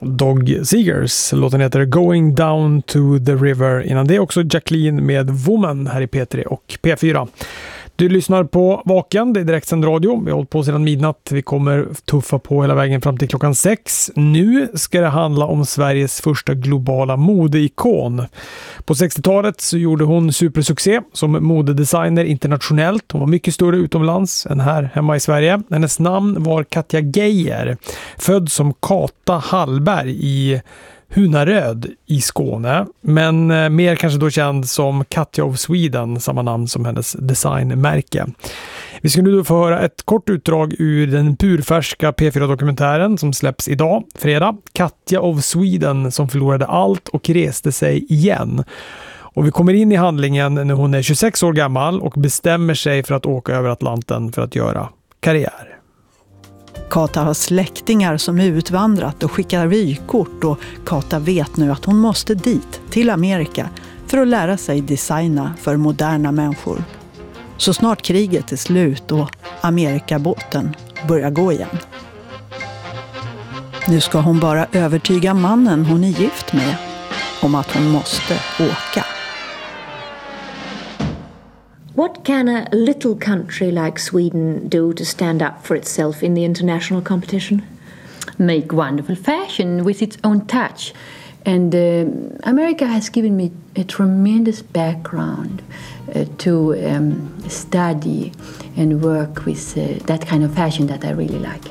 Dog Seegers. Låten heter Going Down to the River. Innan det också Jacqueline med Woman här i P3 och P4. Du lyssnar på Vaken, det är direktsänd radio. Vi har hållit på sedan midnatt. Vi kommer tuffa på hela vägen fram till klockan 6. Nu ska det handla om Sveriges första globala modeikon. På 60-talet så gjorde hon supersuccé som modedesigner internationellt. Hon var mycket större utomlands än här hemma i Sverige. Hennes namn var Katja Geijer, född som Kata Hallberg i Hunaröd i Skåne, men mer kanske då känd som Katja of Sweden, samma namn som hennes designmärke. Vi ska nu då få höra ett kort utdrag ur den purfärska P4-dokumentären som släpps idag, fredag. Katja of Sweden som förlorade allt och reste sig igen. Och vi kommer in i handlingen när hon är 26 år gammal och bestämmer sig för att åka över Atlanten för att göra karriär. Kata har släktingar som utvandrat och skickar vykort, och Kata vet nu att hon måste dit, till Amerika, för att lära sig designa för moderna människor. Så snart kriget är slut och Amerikabåten börjar gå igen. Nu ska hon bara övertyga mannen hon är gift med om att hon måste åka. What can a little country like Sweden do to stand up for itself in the international competition? Make wonderful fashion with its own touch. And America has given me a tremendous background to study and work with that kind of fashion that I really like.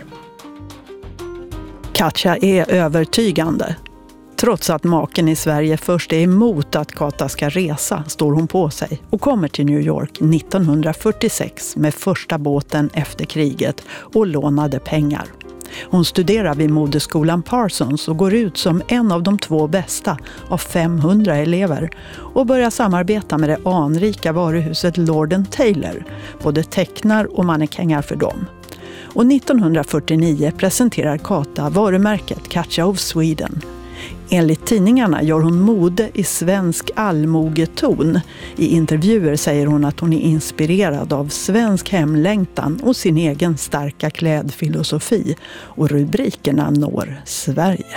Katja är övertygande. Trots att maken i Sverige först är emot att Kata ska resa står hon på sig och kommer till New York 1946 med första båten efter kriget och lånade pengar. Hon studerar vid modeskolan Parsons och går ut som en av de 2 bästa av 500 elever och börjar samarbeta med det anrika varuhuset Lord & Taylor, både tecknar och mannekänger för dem. Och 1949 presenterar Kata varumärket Katja of Sweden. Enligt tidningarna gör hon mode i svensk allmogeton. I intervjuer säger hon att hon är inspirerad av svensk hemlängtan och sin egen starka klädfilosofi. Och rubrikerna når Sverige.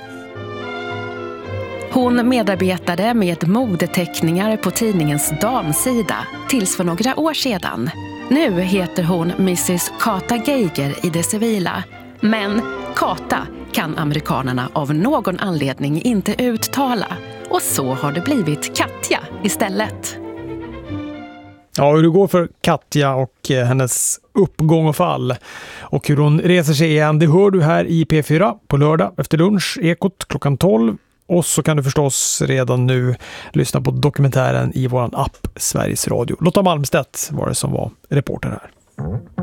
Hon medarbetade med modeteckningar på tidningens damsida tills för några år sedan. Nu heter hon Mrs. Kata Geijer i det civila. Men Kata kan amerikanerna av någon anledning inte uttala. Och så har det blivit Katja istället. Ja, hur det går för Katja och hennes uppgång och fall och hur hon reser sig igen, det hör du här i P4 på lördag efter lunch, Ekot klockan 12. Och så kan du förstås redan nu lyssna på dokumentären i våran app Sveriges Radio. Lotta Malmstedt var det som var reporter här.